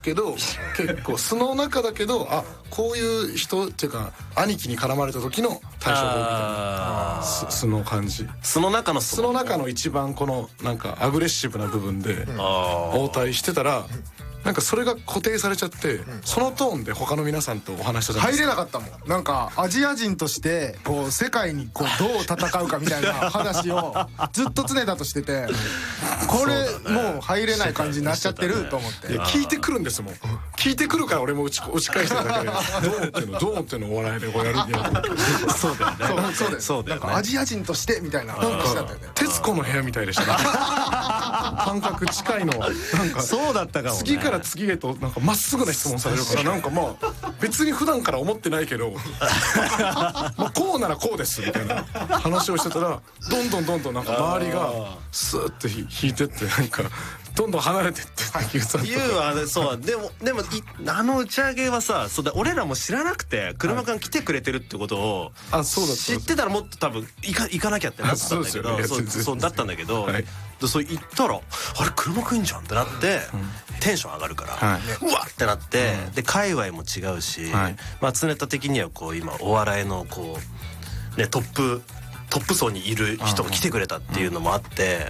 けど結構素の中だけど、あ、こういう人っていうか兄貴に絡まれた時の対処法みたいな素の感じ、 素の中の素の中の一番このなんかアグレッシブな部分で応対してたら、なんかそれが固定されちゃって、そのトーンで他の皆さんとお話したじゃないですか。 入れなかったもん。なんかアジア人としてこう世界にこうどう戦うかみたいな話をずっと常だとしてて、これもう入れない感じになっちゃってると思って。 いや聞いてくるんですもん。聞いてくるから俺も打ち返してるだけでどう思ってんのお笑いでこうやるんや。 そうだよね。 そうです。 そうだよね。 なんかアジア人としてみたいな話だったよね。 徹子の部屋みたいでしたね。感覚近いのはなんかそうだったかもね。 次から次へとなんかまっすぐな質問されるから、なんかまあ別に普段から思ってないけどまあこうならこうですみたいな話をしてたら、どんどんなんか周りがスーッて引いてって、なんかどんどん離れてって言うはそうでもあの打ち上げはさ、そうだ、俺らも知らなくて車くん来てくれてるってことを知ってたらもっと多分行かなきゃってなったんだけど、そうだったんだけど、そう言ったらあれ車くんじゃんってなってテンション上がるから、うわってなって、で界隈も違うし、まあ常ネタ的にはこう今お笑いのこうねトップ層にいる人が来てくれたっていうのもあって、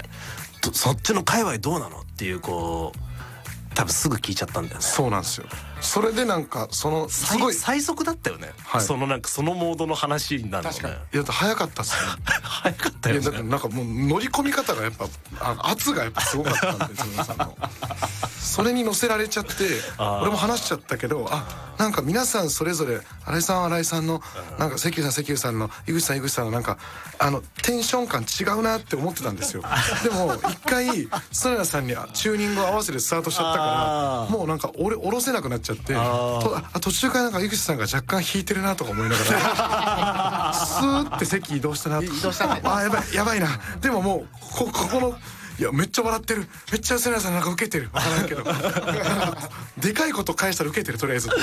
そっちの界隈どうなのっていうこう多分すぐ聞いちゃったんだよね。 そうなんですよ。それでなんかそのすごい最速だったよね、そのなんかそのモードの話になるのね。 確かに。いや早かったっすね。 早かったよね。 いやだってなんかもう乗り込み方がやっぱ圧がやっぱすごかったんで、自分さんのそれに乗せられちゃって、俺も話しちゃったけど、なんか皆さんそれぞれ新井さんは新井さんのなんか関口さんの井口さんのなんかテンション感違うなって思ってたんですよ。でも一回砂田さんにチューニングを合わせてスタートしちゃったから、もうなんか俺下ろせなくなっちゃって、途中からなんか井口さんが若干引いてるなとか思いながらスーッて席移動したなと。やばいな。でももうここのいやめっちゃ笑ってる、めっちゃ瀬名さんなんかウケてる、分からんけどでかいこと返したらウケてる、とりあえず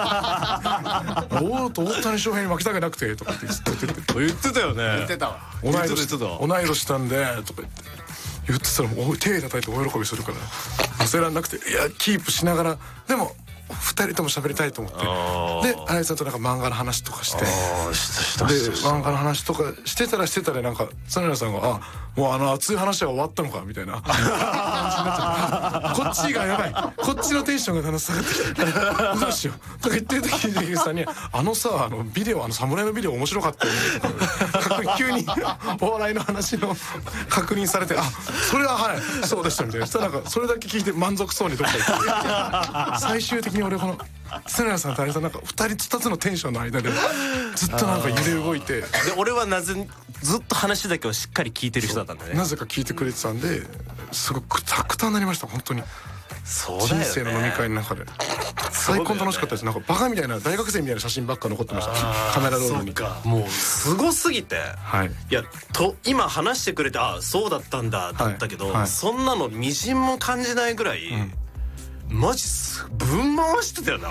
大谷翔平に負けたくなくてとかって言ってたよね。 言ってたわ。 同い年したんでとか言ってたら、もう手叩いて大喜びするから乗せらんなくて、いやキープしながら、でも2人とも喋りたいと思って、で新井さんとなんか漫画の話とかして、で漫画の話とかしてたらなんか砂田さんがもう熱い話は終わったのかみたいな感じになっちゃって、こっちがやばい、こっちのテンションがだんだん下がってきてどうしようとか言ってる時に井口さんにビデオ侍のビデオ面白かったよね急にお笑いの話の確認されて、それははいそうでしたみたいな。そしたらなんかそれだけ聞いて満足そうにどっか行って、最終的に俺この瀬名さんと有吉さんなんか2つのテンションの間でずっとなんか揺れ動いて、で俺はずっと話だけをしっかり聞いてる人だったんだね。 なぜか聞いてくれてたんで、すごくクタクタになりました。本当にそうだよね、 人生の飲み会の中で最高に楽しかったです。なんかバカみたいな大学生みたいな写真ばっか残ってました。カメラロールに。 もうすごすぎて、いや今話してくれてそうだったんだだったけど、そんなのみじんも感じないぐらい、マジぶん回してたよね。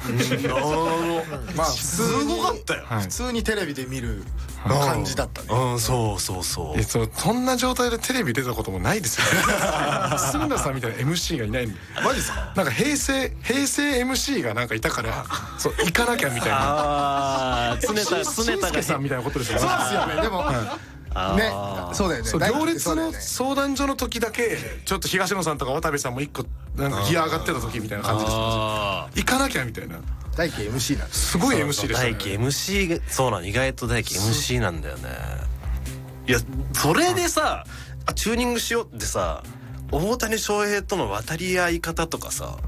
すごかったよ。 普通にテレビで見る感じだったね。 そうそんな状態でテレビ出たこともないですよね。杉田さんみたいな MC がいないんで。 マジですか。 なんか平成 MC がなんかいたから行かなきゃみたいな。 常田さんみたいなことですよね。 そうですよね。でもね、そうだよね。 行列の相談所の時だけちょっと東野さんとか渡部さんも一個なんかギア上がってた時みたいな感じです。行かなきゃみたいな。 大輝 MC なんです。 すごい MC でしたね。 大輝 MC そうなの、意外と大輝 MC なんだよね。いやそれでさ、チューニングしようってさ、大谷翔平との渡り合い方とかさ、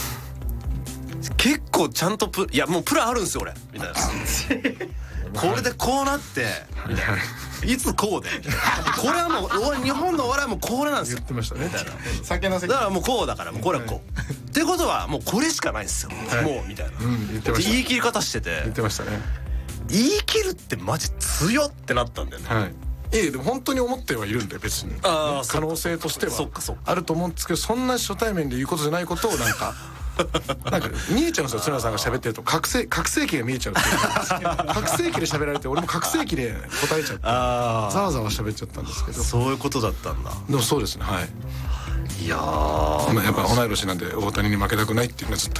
結構ちゃんといやもうプランあるんですよ俺みたいな。これでこうなってみたいな、いつこうでこれはもう日本のお笑いもこれなんですよ。 言ってましたね。 みたいな。 酒の席だからもうこうだからもうこれはこうってことはもうこれしかないんですよ、もうみたいな言い切り方してて、 言ってましたね。 言い切るってマジ強ってなったんだよね。 でも本当に思ってはいるんで、別に可能性としてはあると思うんですけど、そんな初対面で言うことじゃないことをなんか見えちゃうんですよ。綱田さんが喋ってると覚醒器が見えちゃうっていう覚醒器で喋られて、俺も覚醒器で答えちゃってざわざわ喋っちゃったんですけど。 そういうことだったんだ。 でもそうですね。 いややっぱ同い年なんで大谷に負けたくないっていうのはずっと